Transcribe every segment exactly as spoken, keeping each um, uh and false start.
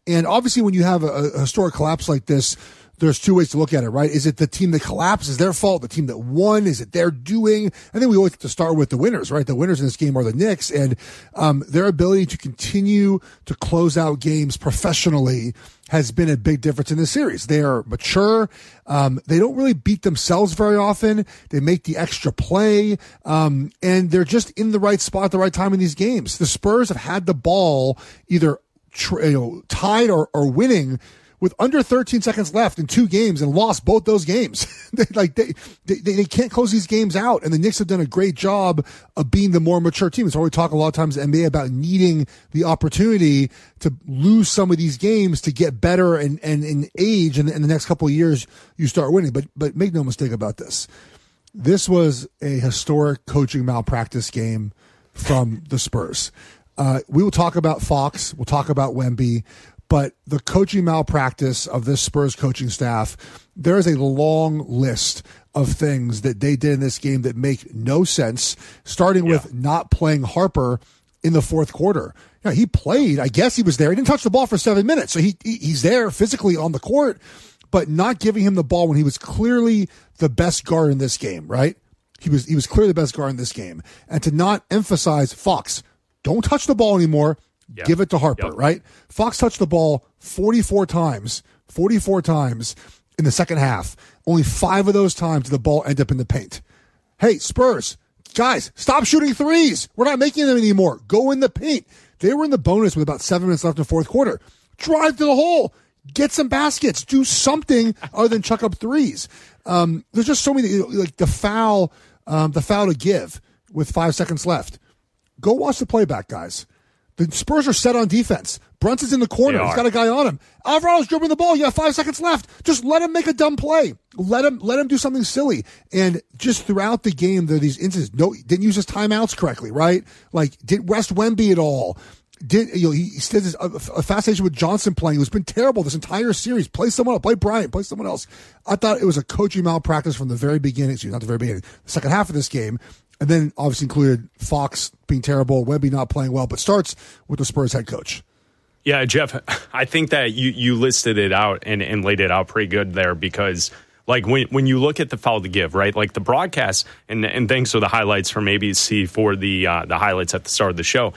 And obviously when you have a, a historic collapse like this, there's two ways to look at it, right? Is it the team that collapsed? Is their fault? The team that won? Is it their doing? I think we always have to start with the winners, right? The winners in this game are the Knicks, and um, their ability to continue to close out games professionally has been a big difference in this series. They are mature. Um, they don't really beat themselves very often. They make the extra play, um, and they're just in the right spot at the right time in these games. The Spurs have had the ball either you know, tied or, or winning with under thirteen seconds left in two games and lost both those games. they, like they, they, they can't close these games out. And the Knicks have done a great job of being the more mature team. It's why we talk a lot of times in the N B A about needing the opportunity to lose some of these games to get better and, and, and age. And in the next couple of years, you start winning. But, but make no mistake about this. This was a historic coaching malpractice game from the Spurs. Uh, we will talk about Fox. We'll talk about Wemby. But the coaching malpractice of this Spurs coaching staff, there is a long list of things that they did in this game that make no sense, starting yeah. with not playing Harper in the fourth quarter. You know, he played. I guess he was there. He didn't touch the ball for seven minutes, so he he's there physically on the court, but not giving him the ball when he was clearly the best guard in this game, right? He was he was clearly the best guard in this game. And to not emphasize, Fox, don't touch the ball anymore. Yep. Give it to Harper, yep. right? Fox touched the ball forty-four times, forty-four times in the second half. Only five of those times did the ball end up in the paint. Hey, Spurs, guys, stop shooting threes. We're not making them anymore. Go in the paint. They were in the bonus with about seven minutes left in the fourth quarter. Drive to the hole. Get some baskets. Do something other than chuck up threes. Um, there's just so many, like the foul, um, the foul to give with five seconds left. Go watch the playback, guys. The Spurs are set on defense. Brunson's in the corner. He's got a guy on him. Alvaredo's dribbling the ball. You have five seconds left. Just let him make a dumb play. Let him let him do something silly. And just throughout the game, there are these instances. No, didn't use his timeouts correctly, right? Like, didn't rest Wemby at all. Did you know, he, he did this, a, a fascination with Johnson playing, who's been terrible this entire series. Play someone else. Play Bryant. Play someone else. I thought it was a coaching malpractice from the very beginning. Excuse me, not the very beginning. The second half of this game. And then obviously included Fox being terrible, Wemby not playing well, but starts with the Spurs head coach. Yeah, Jeff, I think that you, you listed it out and, and laid it out pretty good there because, like, when when you look at the foul to give, right, like the broadcast, and, and thanks for the highlights from A B C for the uh, the highlights at the start of the show,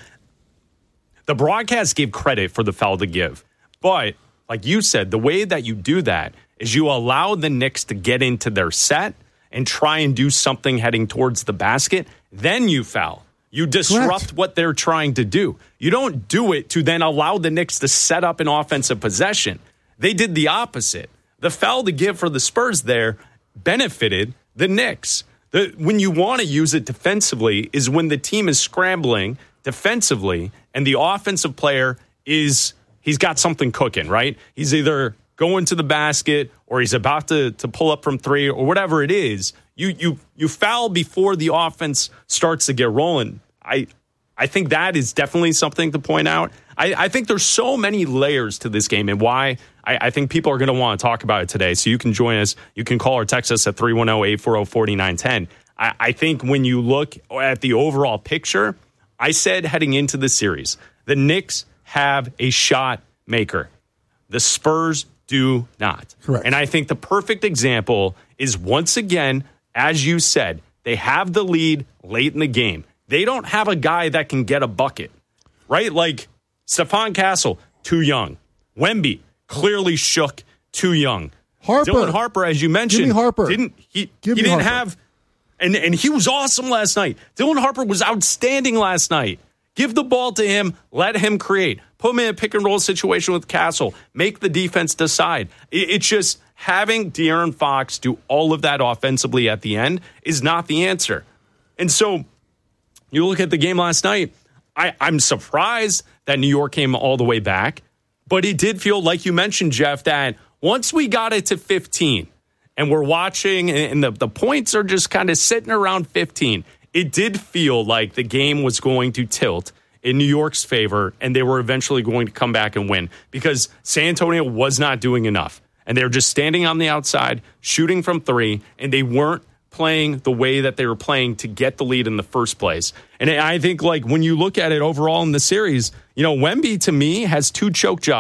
the broadcast gave credit for the foul to give. But, like you said, the way that you do that is you allow the Knicks to get into their set and try and do something heading towards the basket, then you foul. You disrupt Correct. What they're trying to do. You don't do it to then allow the Knicks to set up an offensive possession. They did the opposite. The foul to give for the Spurs there benefited the Knicks. The, when you want to use it defensively is when the team is scrambling defensively and the offensive player is, he's got something cooking, right? He's either going to the basket or he's about to, to pull up from three or whatever it is, you you you foul before the offense starts to get rolling. I I think that is definitely something to point out. I, I think there's so many layers to this game and why I, I think people are going to want to talk about it today. So you can join us. You can call or text us at three one zero, eight four zero, four nine one zero. I, I think when you look at the overall picture, I said heading into the series, the Knicks have a shot maker. The Spurs do not. Correct. And I think the perfect example is, once again, as you said, they have the lead late in the game. They don't have a guy that can get a bucket, right? Like Stephon Castle, too young. Wemby, clearly shook, too young. Harper. Dylan Harper, as you mentioned, Give me Harper. didn't he? Give he me didn't Harper. have, and and he was awesome last night. Dylan Harper was outstanding last night. Give the ball to him. Let him create. Put him in a pick and roll situation with Castle. Make the defense decide. It's just having De'Aaron Fox do all of that offensively at the end is not the answer. And so you look at the game last night, I, I'm surprised that New York came all the way back, but it did feel, like you mentioned, Jeff, that once we got it to fifteen and we're watching and the, the points are just kind of sitting around fifteen, it did feel like the game was going to tilt in New York's favor, and they were eventually going to come back and win because San Antonio was not doing enough. And they were just standing on the outside, shooting from three, and they weren't playing the way that they were playing to get the lead in the first place. And I think, like, when you look at it overall in the series, you know, Wemby, to me, has two choke jobs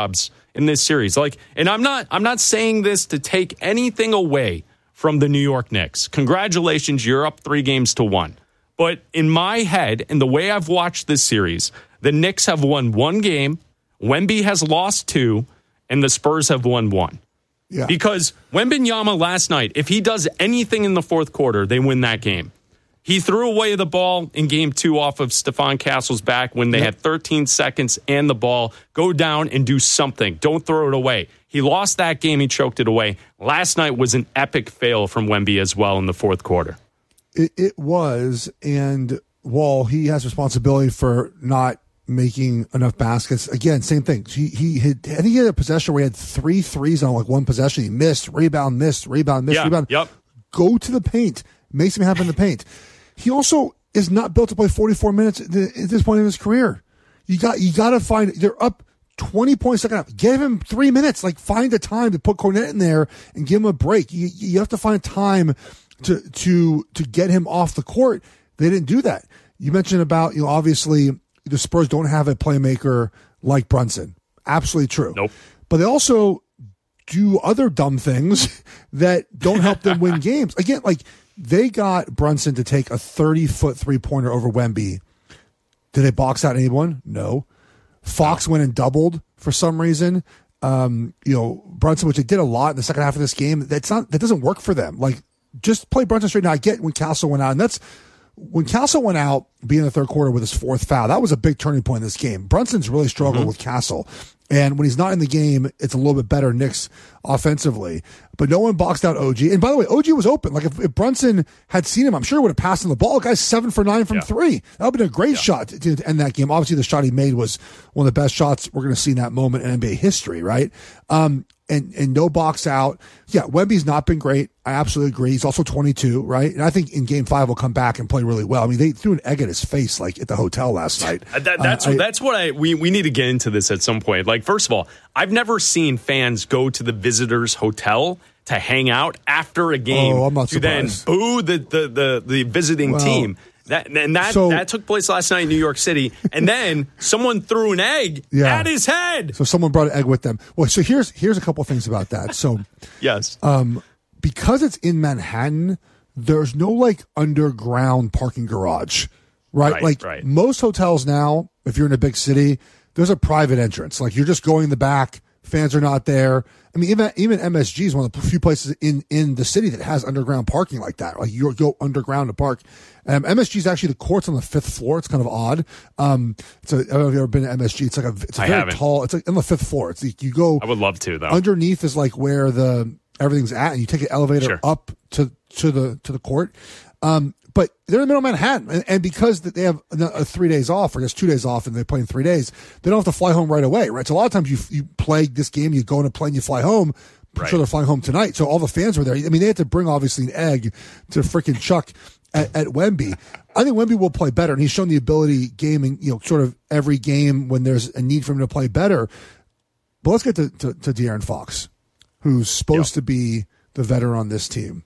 in this series. Like, and I'm not I'm not saying this to take anything away from the New York Knicks. Congratulations, you're up three games to one. But in my head, and the way I've watched this series, the Knicks have won one game, Wemby has lost two, and the Spurs have won one. Yeah. Because Wembanyama last night, if he does anything in the fourth quarter, they win that game. He threw away the ball in game two off of Stephon Castle's back when they yep. had thirteen seconds and the ball. Go down and do something. Don't throw it away. He lost that game. He choked it away. Last night was an epic fail from Wemby as well in the fourth quarter. It, it was, and while he has responsibility for not making enough baskets, again, same thing. He he had, I think he had a possession where he had three threes on like one possession. He missed, rebound, missed, rebound, missed, yeah, rebound. Yep. Go to the paint. Makes him happen in the paint. He also is not built to play forty-four minutes at this point in his career. You got you got to find. They're up twenty points second half. Give him three minutes. Like find a time to put Kornet in there and give him a break. You you have to find time to to to get him off the court. They didn't do that. You mentioned about you know obviously the Spurs don't have a playmaker like Brunson. Absolutely true. Nope. But they also do other dumb things that don't help them win games. Again, like. They got Brunson to take a thirty-foot three-pointer over Wemby. Did they box out anyone? No. Fox went and doubled for some reason. Um, you know, Brunson, which they did a lot in the second half of this game, that's not that doesn't work for them. Like, just play Brunson straight. Now, I get when Castle went out, and that's when Castle went out, being in the third quarter with his fourth foul. That was a big turning point in this game. Brunson's really struggled mm-hmm. with Castle. And when he's not in the game, it's a little bit better Knicks offensively. But no one boxed out O G. And by the way, O G was open. Like if, if Brunson had seen him, I'm sure he would have passed him the ball. The guy's seven for nine from yeah. three. That would have been a great yeah. shot to, to end that game. Obviously, the shot he made was one of the best shots we're going to see in that moment in N B A history, right? Um, and and no box out. Yeah, Wemby's not been great. I absolutely agree. He's also twenty-two, right? And I think in game five will come back and play really well. I mean, they threw an egg at his face like at the hotel last night. that, that's uh, I, that's what I we we need to get into this at some point. Like, first of all, I've never seen fans go to the visitors' hotel to hang out after a game oh, I'm not to surprised. then boo the the the, the visiting well, team. That and that so, that took place last night in New York City, and then someone threw an egg yeah. at his head. So someone brought an egg with them. Well, so here's here's a couple things about that. So yes, um, because it's in Manhattan, there's no like underground parking garage, right? right like right. most hotels now, if you're in a big city, there's a private entrance. Like you're just going in the back. Fans are not there. I mean, even even M S G is one of the few places in, in the city that has underground parking like that. Like you go underground to park. Um, M S G is actually the court's on the fifth floor. It's kind of odd. Um, it's a, I don't know if you've ever been to M S G. It's like a it's a I very haven't. tall. It's like on the fifth floor. It's like you go. I would love to though. Underneath is like where the everything's at, and you take an elevator sure. up to to the to the court. Um, but they're in the middle of Manhattan, and, and because they have a three days off, or just two days off, and they play in three days, they don't have to fly home right away, right? So a lot of times you you play this game, you go in a plane, you fly home. I'm right. sure they're flying home tonight, so all the fans were there. I mean, they had to bring obviously an egg to freaking Chuck at, at Wemby. I think Wemby will play better, and he's shown the ability gaming, you know, sort of every game when there's a need for him to play better. But let's get to to, to De'Aaron Fox, who's supposed yep. to be the veteran on this team.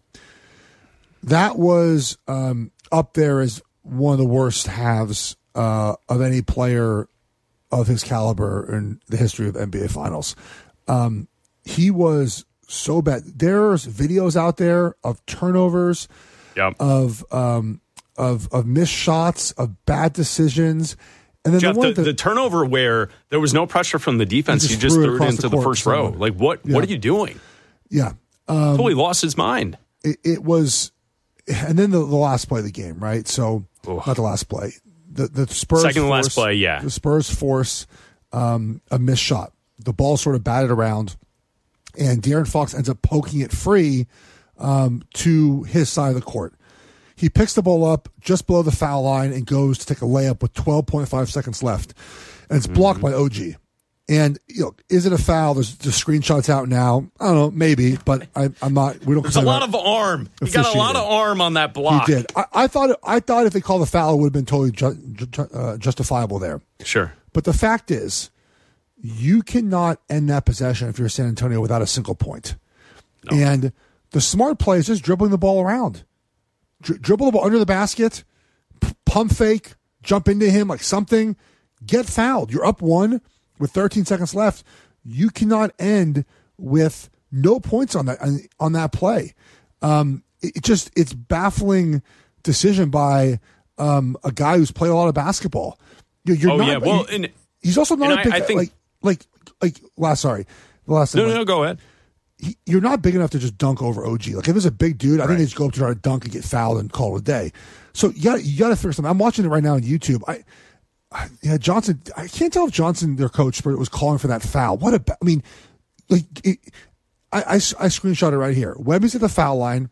That was um, up there as one of the worst halves uh, of any player of his caliber in the history of N B A Finals. Um, he was so bad. There's videos out there of turnovers, yep. of um, of of missed shots, of bad decisions. And then Jeff, the, the, the, the turnover where there was no pressure from the defense, he you just threw it into the, the first row. Like, what yeah. what are you doing? Yeah. Um, totally lost his mind. It, it was, and then the, the last play of the game, right? So, Ugh. not the last play. The, the Spurs Second to force, last play, yeah. The Spurs force um, a missed shot. The ball sort of batted around, and De'Aaron Fox ends up poking it free um, to his side of the court. He picks the ball up just below the foul line and goes to take a layup with twelve point five seconds left. And it's blocked mm-hmm. by O G. And, you know, is it a foul? There's the screenshots out now. I don't know, maybe, but I, I'm not. We don't. There's a lot of arm. He got a lot of arm on that block. He did. I, I thought. I thought if they called the foul, it would have been totally ju- ju- uh, justifiable there. Sure. But the fact is, you cannot end that possession if you're San Antonio without a single point. No. And the smart play is just dribbling the ball around. Dri- dribble the ball under the basket, p- pump fake, jump into him like something, get fouled. You're up one with thirteen seconds left. you cannot end with no points on that on, on that play. Um, it, it just it's baffling decision by um, a guy who's played a lot of basketball. You're, you're oh not, yeah, well, you, and he's also not a big I, I think, like like like last sorry the last no thing, no, like, no go ahead. He, you're not big enough to just dunk over O G. Like if it was a big dude, I right. think they just go up to try to dunk and get fouled and call it a day. So you got you got to figure something. I'm watching it right now on YouTube. I. Yeah, Johnson. I can't tell if Johnson, their coach, was calling for that foul. What a! I mean, like, it, I, I, I screenshot it right here. Wemby's at the foul line.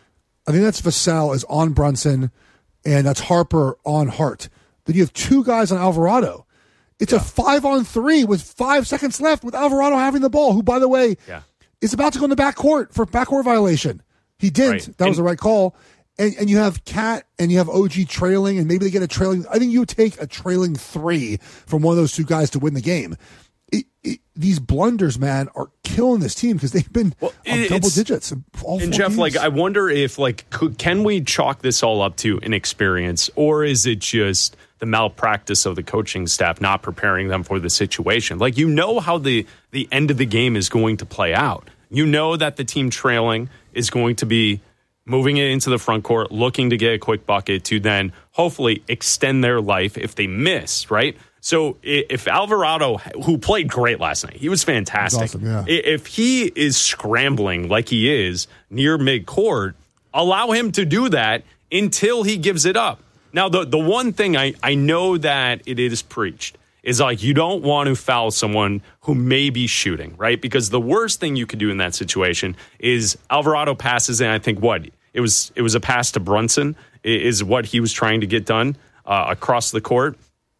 I think that's Vassell is on Brunson, and that's Harper on Hart. Then you have two guys on Alvarado. It's yeah. a five on three with five seconds left with Alvarado having the ball. Who, by the way, yeah. is about to go in the backcourt for backcourt violation. He didn't. Right. That and, was the right call. And, and you have Cat and you have O G trailing, and maybe they get a trailing. I think you would take a trailing three from one of those two guys to win the game. It, it, these blunders, man, are killing this team because they've been well, on double digits. In all and four Jeff, games. like, I wonder if, like, could, can we chalk this all up to inexperience, or is it just the malpractice of the coaching staff not preparing them for the situation? Like, you know how the the end of the game is going to play out. You know that the team trailing is going to be moving it into the front court, looking to get a quick bucket to then hopefully extend their life if they miss, right? So if Alvarado, who played great last night, he was fantastic. Awesome, yeah. If he is scrambling like he is near midcourt, allow him to do that until he gives it up. Now, the, the one thing I, I know that it is preached is like you don't want to foul someone who may be shooting, right? Because the worst thing you could do in that situation is Alvarado passes, and I think what? It was it was a pass to Brunson is what he was trying to get done uh, across the court.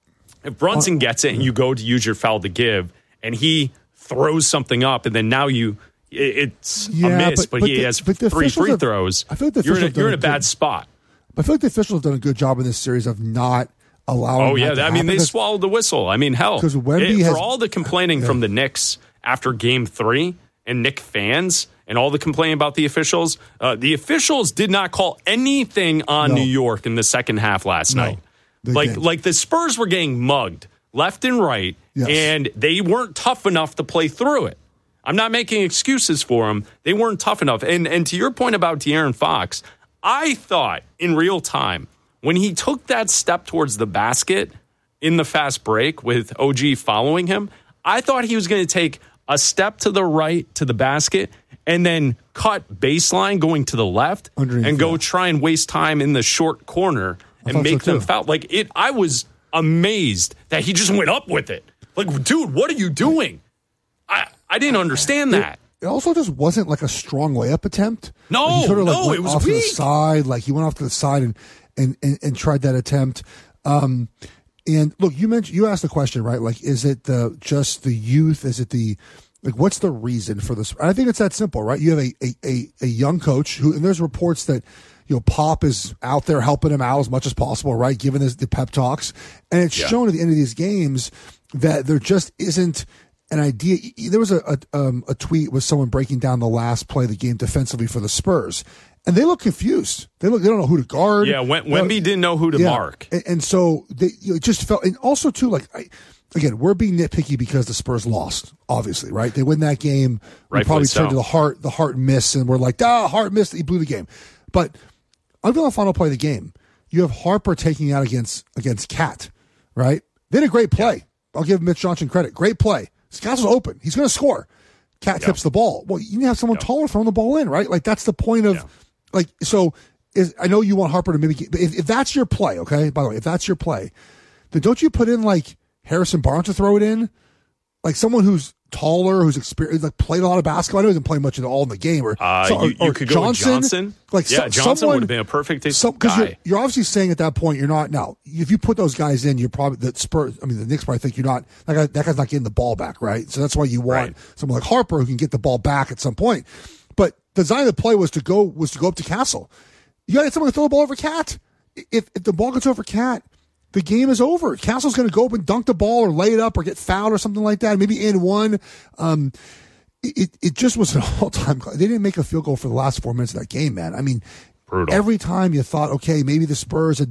If Brunson gets it and you go to use your foul to give, and he throws something up, and then now you it's yeah, a miss, but, but, but he the, has but three free have, throws. I feel like the you're in a, have you're in a good, bad spot. I feel like the officials have done a good job in this series of not allowing. Oh yeah, that to I mean they happen. swallowed the whistle. I mean hell, because Wemby it, has, for all the complaining yeah. from the Knicks after Game Three and Knick fans and all the complaining about the officials, uh, the officials did not call anything on no. New York in the second half last no, night. Like didn't. like the Spurs were getting mugged left and right, yes. and they weren't tough enough to play through it. I'm not making excuses for them. They weren't tough enough. And and to your point about De'Aaron Fox, I thought in real time when he took that step towards the basket in the fast break with O G following him, I thought he was going to take a step to the right to the basket and then cut baseline going to the left Underneath and go that. try and waste time in the short corner and make so them too. foul. Like it, I was amazed that he just went up with it. Like, dude, what are you doing? I, I didn't understand that. It also just wasn't like a strong layup attempt. No, like he sort of like no, went it was off weak. to the side. Like he went off to the side and and, and, and tried that attempt. Um, and look, you mentioned you asked the question, right? Like, is it the just the youth? Is it the like what's the reason for this? I think it's that simple, right? You have a a, a, a young coach who, and there's reports that you know Pop is out there helping him out as much as possible, right? Giving this, the pep talks, and it's Yeah. shown at the end of these games that there just isn't an idea. There was a a, um, a tweet with someone breaking down the last play of the game defensively for the Spurs, and they look confused. They look they don't know who to guard. Yeah, Wem- Wemby didn't know who to yeah. mark. and, and so they you know, it just felt. And also too, like I, again, we're being nitpicky because the Spurs lost. Obviously, right? They win that game. We Rightfully probably so. turned to the heart, the heart miss, and we're like, ah, heart missed. He blew the game. But until the final play of the game, you have Harper taking out against against Cat, right? They did a great play. Yeah. I'll give Mitch Johnson credit. Great play. Castle's open. He's going to score. Cat Yep. tips the ball. Well, you need to have someone Yep. taller throwing the ball in, right? Like that's the point of, Yeah. like, so is I know you want Harper to mimic, but if, if that's your play, okay. By the way, if that's your play, then don't you put in like Harrison Barnes to throw it in, like someone who's taller, who's experienced, like played a lot of basketball. I know he doesn't play much at all in the game, or, Uh, so, or, you, you or could Johnson, go with Johnson. Like yeah, so, Johnson someone, would have been a perfect because guy. you're, you're obviously saying at that point you're not now. If you put those guys in, you're probably the Spurs. I mean, the Knicks probably think you're not that guy. That guy's not getting the ball back, right? So that's why you want Right. someone like Harper who can get the ball back at some point. But the design of the play was to go was to go up to Castle. You got to get someone to throw the ball over Cat. If if the ball gets over Cat, the game is over. Castle's going to go up and dunk the ball or lay it up or get fouled or something like that. Maybe in one. Um, It it just was an all time. They didn't make a field goal for the last four minutes of that game, man. I mean, Brutal. every time you thought, okay, maybe the Spurs had,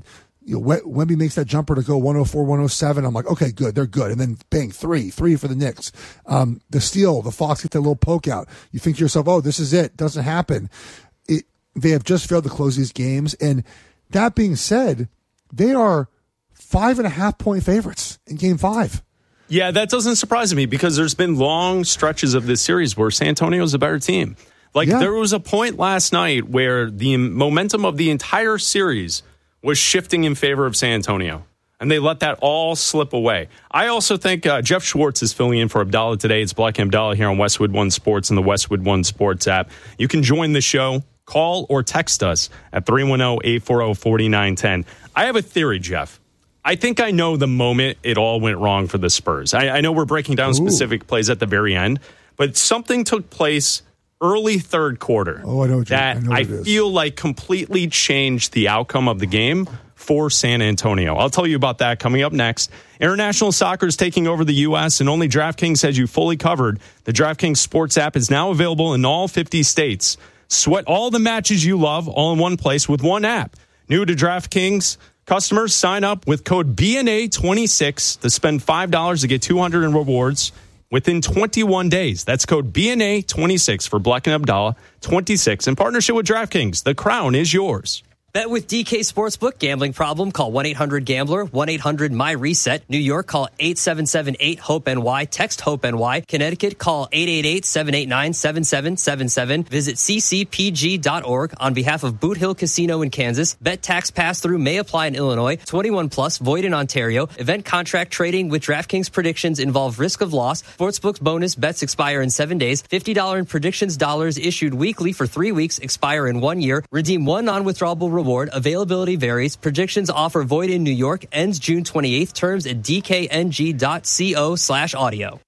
you know, Wemby makes that jumper to go one oh four, one oh seven. I'm like, okay, good, they're good. And then bang, three, three for the Knicks. Um, the steal, the Fox get that little poke out. You think to yourself, oh, this is it. Doesn't happen. It, they have just failed to close these games. And that being said, they are five and a half point favorites in game five. Yeah, that doesn't surprise me because there's been long stretches of this series where San Antonio's a better team. Like, yeah. There was a point last night where the momentum of the entire series was shifting in favor of San Antonio, and they let that all slip away. I also think uh, Jeff Schwartz is filling in for Abdallah today. It's Black and Abdallah here on Westwood One Sports and the Westwood One Sports app. You can join the show, call or text us at three one zero, eight four zero, four nine one zero. I have a theory, Jeff. I think I know the moment it all went wrong for the Spurs. I, I know we're breaking down Ooh. specific plays at the very end, but something took place early third quarter oh, I know that I, know I feel like completely changed the outcome of the game for San Antonio. I'll tell you about that coming up next. International soccer is taking over the U S, and only DraftKings has you fully covered. The DraftKings Sports app is now available in all fifty states. Sweat all the matches you love all in one place with one app. New to DraftKings customers, sign up with code B N A twenty-six to spend five dollars to get two hundred dollars in rewards within twenty-one days. That's code B N A twenty-six for Black and Abdallah twenty-six in partnership with DraftKings. The crown is yours. Bet with D K Sportsbook. Gambling problem? Call one eight hundred gambler, one eight hundred my reset. New York, call eight seven seven eight hope N Y. Text HOPE-NY. Connecticut, call eight eight eight, seven eight nine, seven seven seven seven. Visit c c p g dot org on behalf of Boot Hill Casino in Kansas. Bet tax pass-through may apply in Illinois. twenty-one plus, void in Ontario. Event contract trading with DraftKings predictions involve risk of loss. Sportsbook's bonus bets expire in seven days. fifty dollars in predictions dollars issued weekly for three weeks, expire in one year. Redeem one non-withdrawable reward. Availability varies. Predictions offer void in New York. Ends June twenty-eighth. Terms at d k n g dot co slash audio.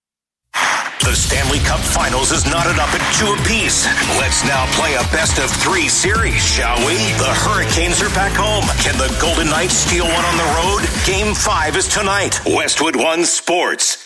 The Stanley Cup Finals is knotted up at two apiece. Let's now play a best of three series, shall we? The Hurricanes are back home. Can the Golden Knights steal one on the road? Game five is tonight. Westwood One Sports.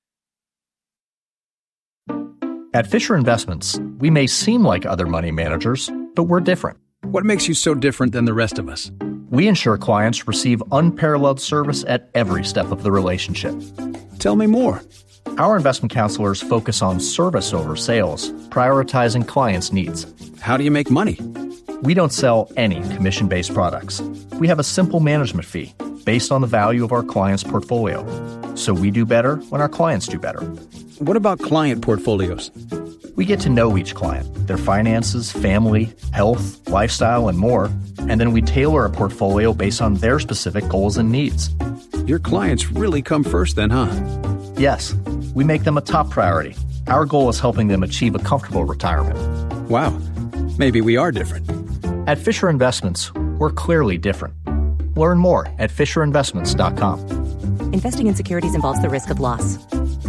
At Fisher Investments, we may seem like other money managers, but we're different. What makes you so different than the rest of us? We ensure clients receive unparalleled service at every step of the relationship. Tell me more. Our investment counselors focus on service over sales, prioritizing clients' needs. How do you make money? We don't sell any commission-based products. We have a simple management fee based on the value of our client's portfolio. So we do better when our clients do better. What about client portfolios? We get to know each client, their finances, family, health, lifestyle, and more, and then we tailor a portfolio based on their specific goals and needs. Your clients really come first then, huh? Yes, we make them a top priority. Our goal is helping them achieve a comfortable retirement. Wow, maybe we are different. At Fisher Investments, we're clearly different. Learn more at fisher investments dot com. Investing in securities involves the risk of loss.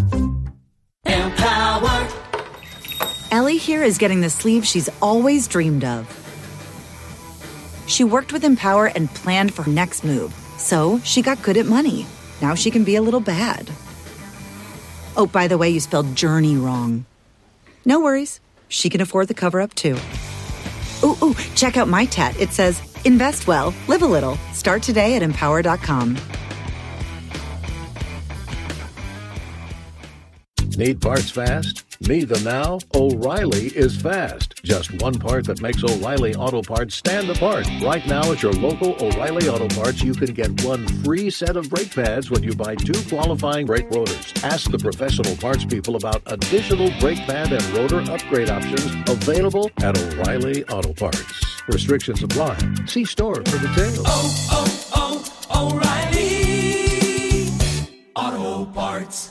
Empower. Ellie here is getting the sleeve she's always dreamed of. She worked with Empower and planned for her next move, so she got good at money. Now she can be a little bad. Oh, by the way, you spelled journey wrong. No worries. She can afford the cover-up, too. Ooh, ooh, check out my tat. It says, invest well, live a little. Start today at empower dot com. Need parts fast? Need them now? O'Reilly is fast. Just one part that makes O'Reilly Auto Parts stand apart. Right now at your local O'Reilly Auto Parts, you can get one free set of brake pads when you buy two qualifying brake rotors. Ask the professional parts people about additional brake pad and rotor upgrade options available at O'Reilly Auto Parts. Restrictions apply. See store for details. Oh, oh, oh, O'Reilly Auto Parts.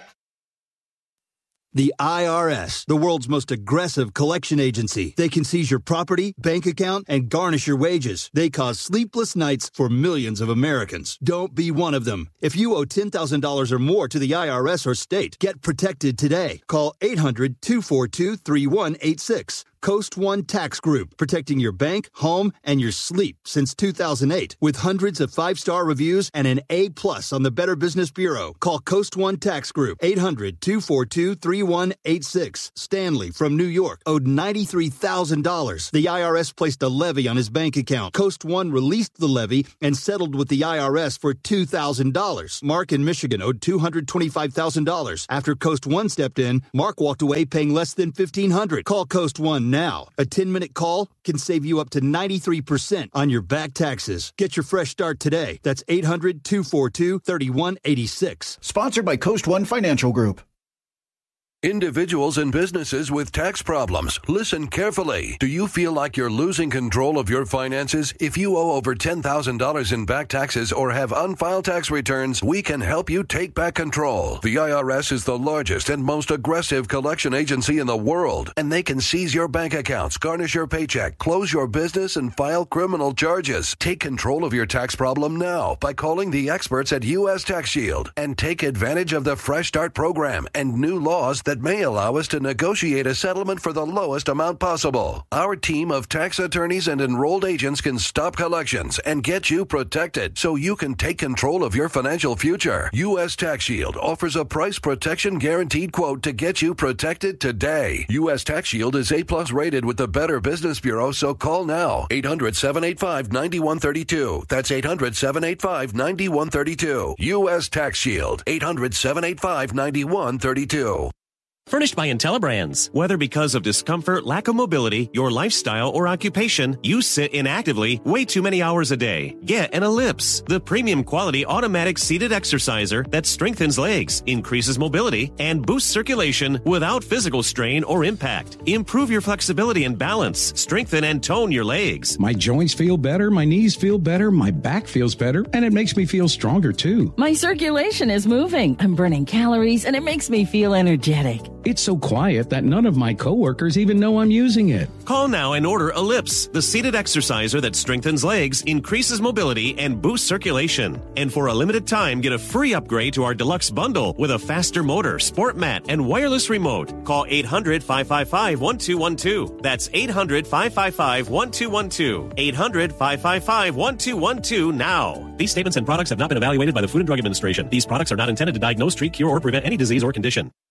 The I R S, the world's most aggressive collection agency. They can seize your property, bank account, and garnish your wages. They cause sleepless nights for millions of Americans. Don't be one of them. If you owe ten thousand dollars or more to the I R S or state, get protected today. Call eight hundred, two four two, three one eight six. Coast One Tax Group, protecting your bank, home, and your sleep since two thousand eight. With hundreds of five-star reviews and an A plus on the Better Business Bureau. Call Coast One Tax Group, eight hundred, two four two, three one eight six. Stanley from New York owed ninety-three thousand dollars. The I R S placed a levy on his bank account. Coast One released the levy and settled with the I R S for two thousand dollars. Mark in Michigan owed two hundred twenty-five thousand dollars. After Coast One stepped in, Mark walked away paying less than fifteen hundred dollars. Call Coast One now. A ten-minute call can save you up to ninety-three percent on your back taxes. Get your fresh start today. That's eight hundred, two four two, three one eight six. Sponsored by Coast One Financial Group. Individuals and businesses with tax problems, listen carefully. Do you feel like you're losing control of your finances? If you owe over ten thousand dollars in back taxes or have unfiled tax returns, we can help you take back control. The I R S is the largest and most aggressive collection agency in the world, and they can seize your bank accounts, garnish your paycheck, close your business, and file criminal charges. Take control of your tax problem now by calling the experts at U S Tax Shield and take advantage of the Fresh Start program and new laws that may allow us to negotiate a settlement for the lowest amount possible. Our team of tax attorneys and enrolled agents can stop collections and get you protected so you can take control of your financial future. U S Tax Shield offers a price protection guaranteed quote to get you protected today. U S Tax Shield is A plus rated with the Better Business Bureau, so call now. eight hundred, seven eight five, nine one three two. That's eight hundred, seven eight five, nine one three two. U S Tax Shield. eight hundred, seven eight five, nine one three two. Furnished by IntelliBrands. Whether because of discomfort, lack of mobility, your lifestyle, or occupation, you sit inactively way too many hours a day. Get an Ellipse, the premium quality automatic seated exerciser that strengthens legs, increases mobility, and boosts circulation without physical strain or impact. Improve your flexibility and balance. Strengthen and tone your legs. My joints feel better, my knees feel better, my back feels better, and it makes me feel stronger too. My circulation is moving. I'm burning calories, and it makes me feel energetic. It's so quiet that none of my coworkers even know I'm using it. Call now and order Ellipse, the seated exerciser that strengthens legs, increases mobility, and boosts circulation. And for a limited time, get a free upgrade to our deluxe bundle with a faster motor, sport mat, and wireless remote. Call eight hundred, five five five, one two one two. That's eight hundred, five five five, one two one two. eight hundred, five five five, one two one two now. These statements and products have not been evaluated by the Food and Drug Administration. These products are not intended to diagnose, treat, cure, or prevent any disease or condition.